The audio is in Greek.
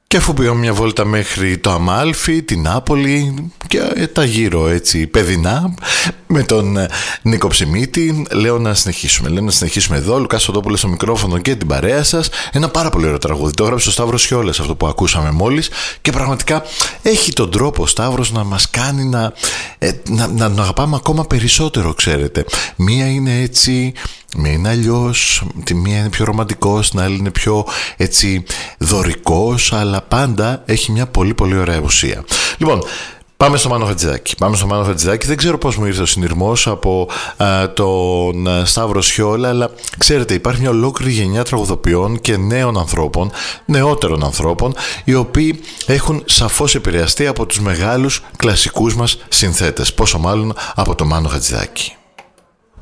Και αφού πήγαμε μια βόλτα μέχρι το Αμάλφι, την Νάπολη και τα γύρω έτσι παιδινά με τον Νίκο Ψημίτη, λέω να συνεχίσουμε εδώ. Λουκάς Φωτόπουλος στο μικρόφωνο και την παρέα σας. Ένα πάρα πολύ ωραίο τραγούδι, το έγραψε ο Σταύρος Σιόλας αυτό που ακούσαμε μόλις, και πραγματικά έχει τον τρόπο ο Σταύρος να μας κάνει να αγαπάμε ακόμα περισσότερο, ξέρετε. Μία είναι έτσι, μία είναι αλλιώς, τη μία είναι πιο ρομαντικός, την άλλη είναι πιο έτσι δωρικός, αλλά πάντα έχει μια πολύ πολύ ωραία ουσία. Λοιπόν, πάμε στο Μάνο Χατζηδάκη. Δεν ξέρω πώς μου ήρθε ο συνειρμός από τον Σταύρο Σιόλα, αλλά ξέρετε, υπάρχει μια ολόκληρη γενιά τραγουδοποιών και νεότερων ανθρώπων, οι οποίοι έχουν σαφώς επηρεαστεί από τους μεγάλους κλασικούς μας συνθέτες. Πόσο μάλλον από τον Μάνο Χατζηδάκη.